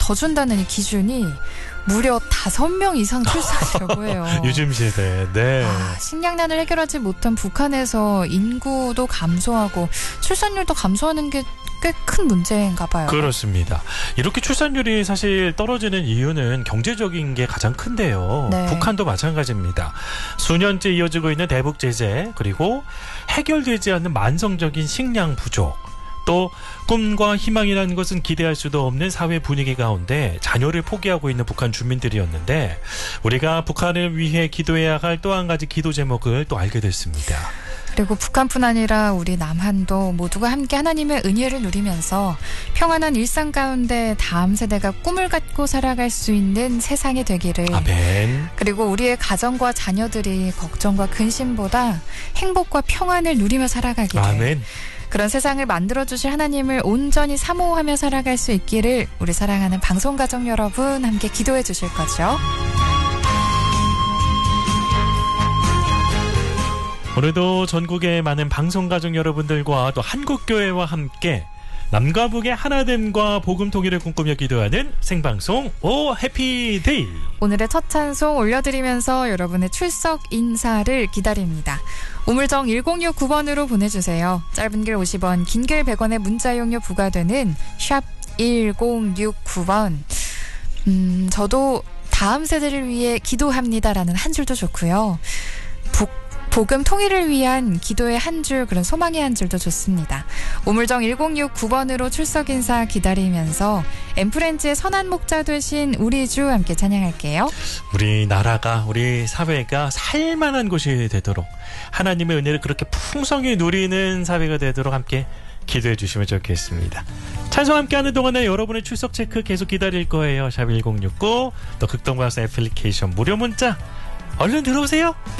더 준다는 이 기준이 무려 5명 이상 출산이라고 해요. 요즘 시대. 네. 식량난을 해결하지 못한 북한에서 인구도 감소하고 출산율도 감소하는 게 꽤 큰 문제인가 봐요. 그렇습니다. 이렇게 출산율이 사실 떨어지는 이유는 경제적인 게 가장 큰데요. 네. 북한도 마찬가지입니다. 수년째 이어지고 있는 대북 제재, 그리고 해결되지 않는 만성적인 식량 부족, 또 꿈과 희망이라는 것은 기대할 수도 없는 사회 분위기 가운데 자녀를 포기하고 있는 북한 주민들이었는데, 우리가 북한을 위해 기도해야 할 또 한 가지 기도 제목을 또 알게 됐습니다. 그리고 북한뿐 아니라 우리 남한도 모두가 함께 하나님의 은혜를 누리면서 평안한 일상 가운데 다음 세대가 꿈을 갖고 살아갈 수 있는 세상이 되기를. 아멘. 그리고 우리의 가정과 자녀들이 걱정과 근심보다 행복과 평안을 누리며 살아가기를. 아멘. 그런 세상을 만들어주실 하나님을 온전히 사모하며 살아갈 수 있기를 우리 사랑하는 방송가족 여러분 함께 기도해 주실 거죠. 오늘도 전국의 많은 방송가족 여러분들과 또 한국교회와 함께 남과 북의 하나됨과 복음 통일을 꿈꾸며 기도하는 생방송 오 해피데이. 오늘의 첫 찬송 올려드리면서 여러분의 출석 인사를 기다립니다. 우물정 1069번으로 보내주세요. 짧은 글 50원, 긴 글 100원의 문자 이용료 부과되는 샵 1069번. 저도 다음 세대를 위해 기도합니다라는 한 줄도 좋고요. 복음 통일을 위한 기도의 한 줄, 그런 소망의 한 줄도 좋습니다. 우물정 1069번으로 출석 인사 기다리면서 엠프렌즈의 선한 목자 되신 우리 주 함께 찬양할게요. 우리 나라가, 우리 사회가 살만한 곳이 되도록, 하나님의 은혜를 그렇게 풍성히 누리는 사회가 되도록 함께 기도해 주시면 좋겠습니다. 찬송 함께하는 동안에 여러분의 출석 체크 계속 기다릴 거예요. 샵 1069, 또 극동방송 애플리케이션 무료 문자 얼른 들어오세요.